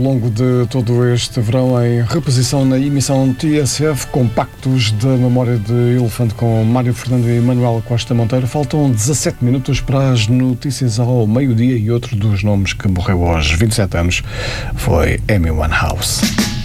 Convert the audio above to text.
longo de todo este verão em reposição na emissão TSF, compactos da memória de elefante com Mário Fernando e Manuel Costa Monteiro. Faltam 17 minutos para as notícias ao meio-dia e outro dos nomes que morreu aos 27 anos foi Amy Winehouse.